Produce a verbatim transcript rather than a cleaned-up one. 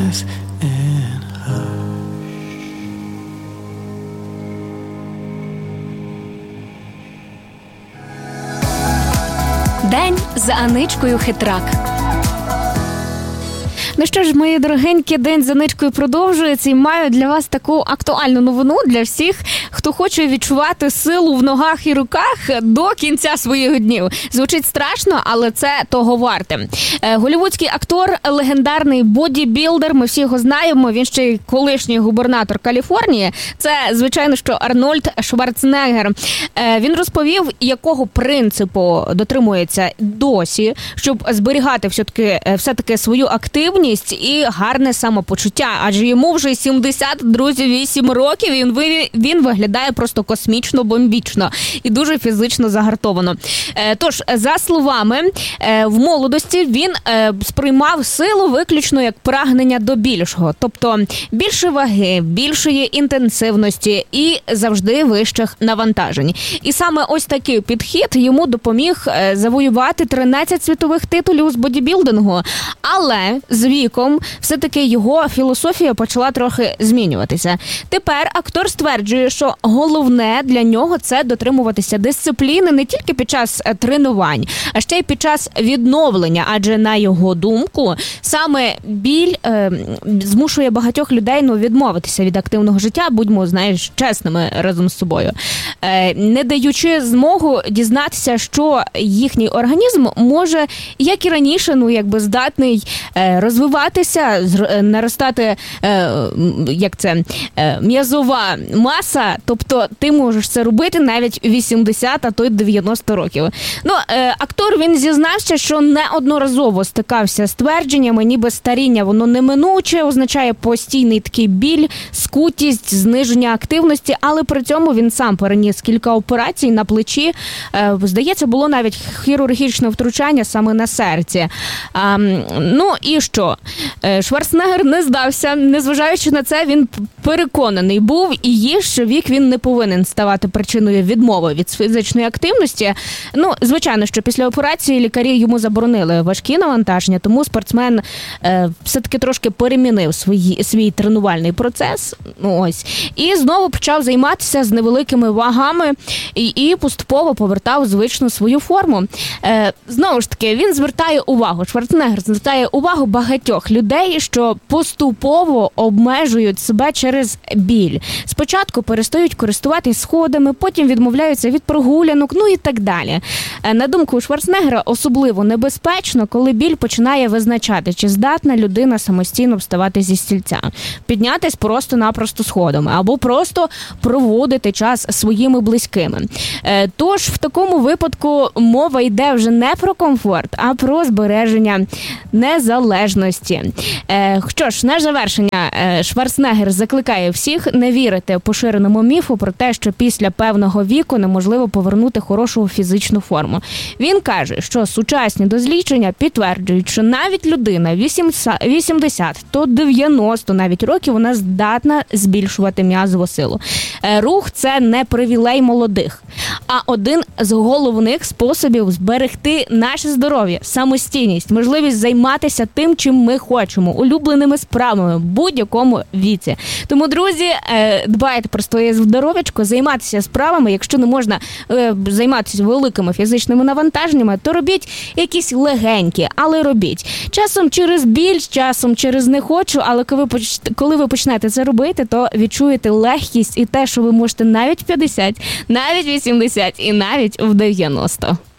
breath and hush. День за Аничкою Хитрак. Ну що ж, мої дорогенькі, день за Аничкою продовжується і маю для вас таку актуальну новину для всіх, хто хоче відчувати силу в ногах і руках до кінця своїх днів. Звучить страшно, але це того варте. Голлівудський актор, легендарний бодібілдер, ми всі його знаємо, він ще й колишній губернатор Каліфорнії. Це, звичайно, що Арнольд Шварценеггер. Він розповів, якого принципу дотримується досі, щоб зберігати все-таки, все-таки свою активність і гарне самопочуття. Адже йому вже сімдесят, друзі, вісім років, і він, він виглядає просто космічно, бомбічно і дуже фізично загартовано. Тож, за словами, в молодості він сприймав силу виключно як прагнення до більшого. Тобто, більше ваги, більшої інтенсивності і завжди вищих навантажень. І саме ось такий підхід йому допоміг завоювати тринадцять світових титулів з бодібілдингу. Але з віком все-таки його філософія почала трохи змінюватися. Тепер актор стверджує, що головне для нього – це дотримуватися дисципліни не тільки під час тренувань, а ще й під час відновлення. Адже, на його думку, саме біль е, змушує багатьох людей ну, відмовитися від активного життя, будьмо, знаєш, чесними разом з собою. Е, не даючи змогу дізнатися, що їхній організм може, як і раніше, ну, якби здатний е, розвиватися, наростати, е, як це, е, м'язова маса, тобто ти можеш це робити навіть вісімдесят, а то й дев'яносто років. Ну, е, актор, він зізнався, що неодноразово стикався з твердженнями, ніби старіння, воно неминуче, означає постійний такий біль, скутість, зниження активності, але при цьому він сам переніс кілька операцій на плечі. Е, здається, було навіть хірургічне втручання саме на серці. А, ну і що? Шварценеггер не здався, незважаючи на це, він переконаний був і є, що вік він не повинен ставати причиною відмови від фізичної активності. Ну, звичайно, що після операції лікарі йому заборонили важкі навантаження, тому спортсмен е, все-таки трошки перемінив свої, свій тренувальний процес. Ну, ось. І знову почав займатися з невеликими вагами і, і поступово повертав звичну свою форму. Е, знову ж таки, він звертає увагу, Шварценеггер звертає увагу багатьох людей, що поступово обмежують себе через біль. Спочатку перестають користуватись сходами, потім відмовляються від прогулянок, ну і так далі. На думку Шварценеггера, особливо небезпечно, коли біль починає визначати, чи здатна людина самостійно вставати зі стільця, піднятись просто-напросто сходами, або просто проводити час своїми близькими. Тож, в такому випадку мова йде вже не про комфорт, а про збереження незалежності. Е, що ж, на завершення е, Шварценеггер закликає всіх не вірити поширеному міфу про те, що після певного віку неможливо повернути хорошу фізичну форму. Він каже, що сучасні дослідження підтверджують, що навіть людина вісімдесят, то дев'яносто навіть років вона здатна збільшувати м'язову силу. Е, рух – це не привілей молодих, а один з головних способів зберегти наше здоров'я, самостійність, можливість займатися тим, чим ми хочемо, улюбленими справами в будь-якому віці. Тому, друзі, дбайте про своє здоров'ячко, займатися справами. Якщо не можна займатися великими фізичними навантаженнями, то робіть якісь легенькі, але робіть. Часом через біль, часом через не хочу, але коли ви почнете це робити, то відчуєте легкість і те, що ви можете навіть в п'ятдесят, навіть в вісімдесят і навіть в дев'яносто.